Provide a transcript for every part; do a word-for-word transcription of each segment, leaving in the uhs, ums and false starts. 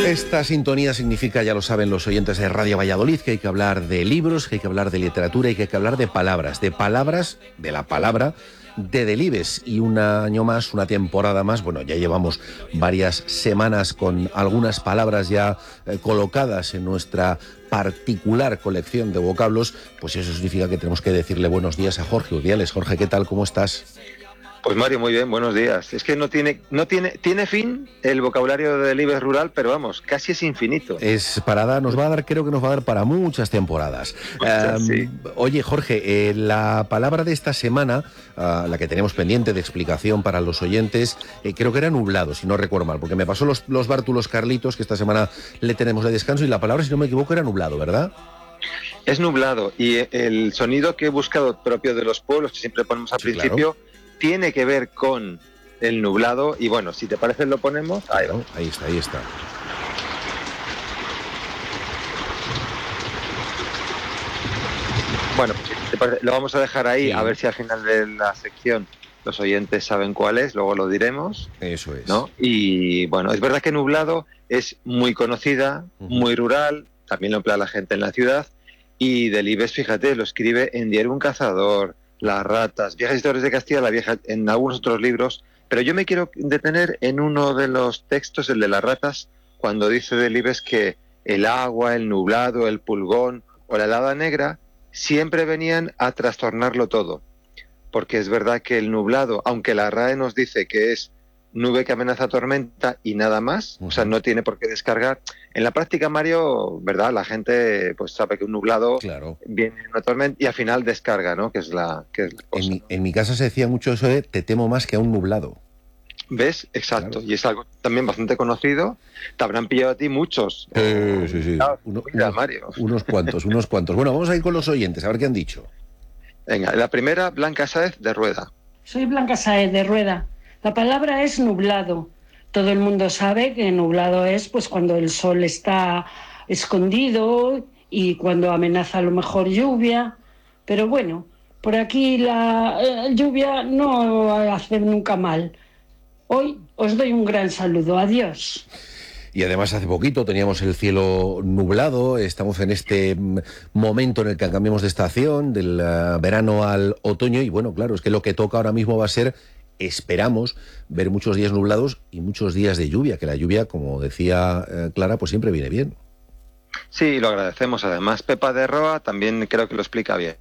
Esta sintonía significa, ya lo saben los oyentes de Radio Valladolid, que hay que hablar de libros, que hay que hablar de literatura y que hay que hablar de palabras, de palabras, de la palabra, de Delibes. Y un año más, una temporada más, bueno, ya llevamos varias semanas con algunas palabras ya eh, colocadas en nuestra particular colección de vocablos, pues eso significa que tenemos que decirle buenos días a Jorge Urdiales. Jorge, ¿qué tal? ¿Cómo estás? Pues Mario, muy bien, buenos días. Es que no tiene, no tiene, tiene fin el vocabulario de Delibes rural, pero vamos, casi es infinito. Es para dar, nos va a dar, creo que nos va a dar para muchas temporadas. Muchas, um, sí. Oye, Jorge, eh, la palabra de esta semana, uh, la que tenemos pendiente de explicación para los oyentes, eh, creo que era nublado, si no recuerdo mal, porque me pasó los, los bártulos Carlitos, que esta semana le tenemos de descanso, y la palabra, si no me equivoco, era nublado, ¿verdad? Es nublado, y el sonido que he buscado propio de los pueblos, que siempre ponemos al Sí, principio, claro, tiene que ver con el nublado, y bueno, si te parece lo ponemos. Ahí va. Claro, ahí está, ahí está. Bueno, si te parece, lo vamos a dejar ahí, Sí. a ver si al final de la sección los oyentes saben cuál es, luego lo diremos, Eso es. ¿no? Y bueno, es verdad que nublado es muy conocida, Ujú. muy rural, también lo emplea la gente en la ciudad, y Delibes, fíjate, lo escribe en Diario un cazador, Las ratas, Viejas historias de Castilla la Vieja, en algunos otros libros, pero yo me quiero detener en uno de los textos, el de las ratas, cuando dice Delibes que el agua, el nublado, el pulgón o la helada negra siempre venían a trastornarlo todo, porque es verdad que el nublado, aunque la R A E nos dice que es nube que amenaza tormenta y nada más, o sea, no tiene por qué descargar. En la práctica, Mario, ¿verdad? La gente pues sabe que un nublado Claro. viene una tormenta y al final descarga, ¿no? Que es la, que es la cosa. En mi, en mi casa se decía mucho eso de te temo más que a un nublado. ¿Ves? Exacto. Claro. Y es algo también bastante conocido. Te habrán pillado a ti muchos. Sí, sí, sí. Claro, Uno- mira, unos, Mario. unos cuantos, unos cuantos. Bueno, vamos a ir con los oyentes, a ver qué han dicho. Venga, la primera, Blanca Sáez de Rueda. Soy Blanca Sáez de Rueda. La palabra es nublado. Todo el mundo sabe que nublado es pues cuando el sol está escondido y cuando amenaza a lo mejor lluvia. Pero bueno, por aquí la eh, lluvia no hace nunca mal. Hoy os doy un gran saludo. Adiós. Y además hace poquito teníamos el cielo nublado, estamos en este mm, momento en el que cambiamos de estación, del uh, verano al otoño, y bueno, claro, es que lo que toca ahora mismo va a ser, esperamos, ver muchos días nublados y muchos días de lluvia, que la lluvia, como decía eh, Clara, pues siempre viene bien. Sí, lo agradecemos. Además, Pepa de Roa también creo que lo explica bien.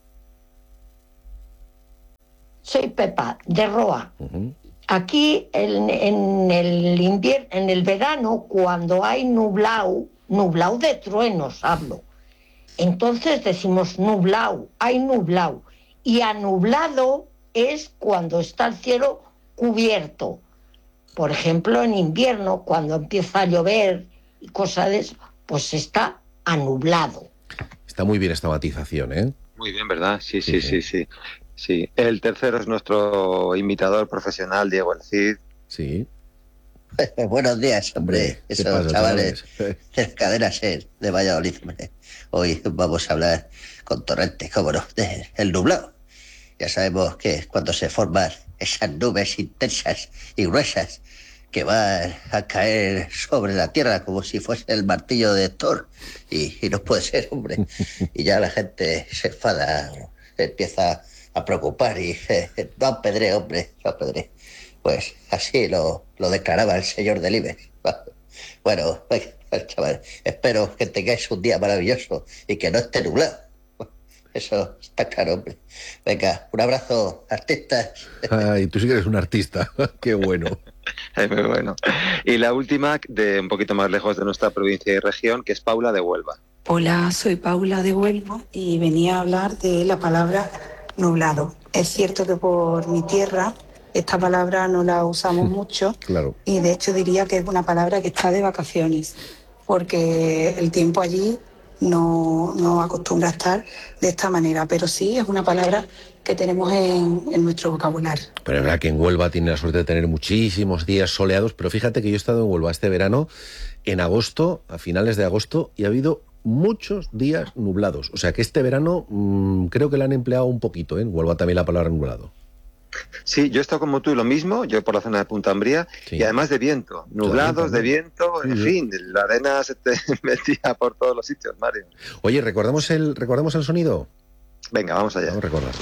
Soy Pepa de Roa. Uh-huh. Aquí en, en el invierno, en el verano, cuando hay nublado, nublado de truenos hablo, entonces decimos nublado, hay nublado. Y anublado es cuando está el cielo cubierto. Por ejemplo, en invierno, cuando empieza a llover y cosas de eso, pues está anublado. Está muy bien esta matización, ¿eh? Muy bien, ¿verdad? Sí, sí, Sí, sí, sí. Sí. El tercero es nuestro imitador profesional, Diego El Cid. Sí. Buenos días, hombre. ¿Qué Esos pasa, chavales chavales? de Cadena Ser de Valladolid, hombre. Hoy vamos a hablar con Torrente, cómo no, de el nublado. Ya sabemos que cuando se forman esas nubes intensas y gruesas que van a caer sobre la tierra como si fuese el martillo de Thor, y, y no puede ser, hombre. Y ya la gente se enfada, se empieza a preocupar y eh, no apedré, hombre, no apedré. Pues así lo, lo declaraba el señor Delibes. Bueno, chaval, espero que tengáis un día maravilloso y que no esté nublado. Eso está claro, hombre. Venga, un abrazo, artistas. Ay, tú sí que eres un artista. Qué bueno. Es muy bueno. Y la última, de un poquito más lejos de nuestra provincia y región, que es Paula de Huelva. Hola, soy Paula de Huelva y venía a hablar de la palabra nublado. Es cierto que por mi tierra esta palabra no la usamos mucho, Claro. y de hecho diría que es una palabra que está de vacaciones, porque el tiempo allí no, no acostumbra a estar de esta manera, pero sí es una palabra que tenemos en, en nuestro vocabulario. Pero es verdad que en Huelva tiene la suerte de tener muchísimos días soleados, pero fíjate que yo he estado en Huelva este verano, en agosto, a finales de agosto, y ha habido muchos días nublados. O sea que este verano mmm, creo que la han empleado un poquito, ¿eh? En Huelva también la palabra nublado. Sí, yo he estado como tú, lo mismo, yo por la zona de Punta Umbría, Sí. y además de viento, nublados de viento, en Sí, sí. fin, la arena se te metía por todos los sitios, Mario. Oye, ¿recordamos el, ¿recordamos el sonido? Venga, vamos allá. Vamos a recordarlo.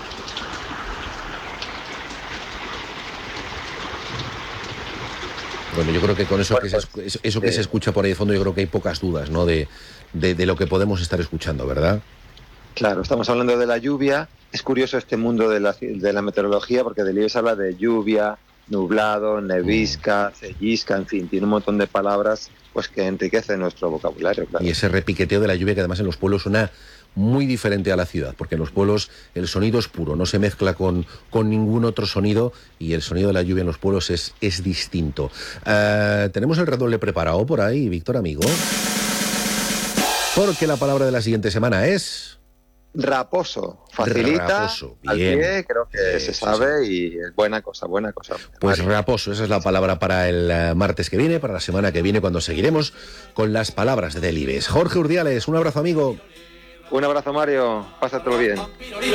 Bueno, yo creo que con eso, Bueno, que, se, pues, escu- eso que eh, se escucha por ahí de fondo, yo creo que hay pocas dudas, ¿no? De, de, de lo que podemos estar escuchando, ¿verdad? Claro, estamos hablando de la lluvia. Es curioso este mundo de la, de la meteorología, porque Delibes habla de lluvia, nublado, nevisca, cellisca, en fin, tiene un montón de palabras pues que enriquecen nuestro vocabulario. Claro. Y ese repiqueteo de la lluvia que además en los pueblos suena muy diferente a la ciudad, porque en los pueblos el sonido es puro, no se mezcla con, con ningún otro sonido y el sonido de la lluvia en los pueblos es, es distinto. Uh, ¿Tenemos el redoble preparado por ahí, Víctor, amigo? Porque la palabra de la siguiente semana es... Raposo, facilita, Raposo, al bien. pie, creo que Sí, se sí, sabe y es buena cosa, buena cosa. Pues Mario. raposo, esa es la palabra para el uh, martes que viene, para la semana que viene, cuando seguiremos con las palabras de Delibes. Jorge Urdiales, un abrazo, amigo. Un abrazo, Mario, pásatelo bien.